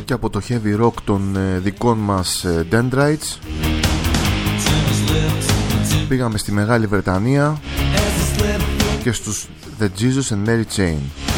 και από το heavy rock των δικών μας Dendrites πήγαμε στη Μεγάλη Βρετανία και στους The Jesus and Mary Chain.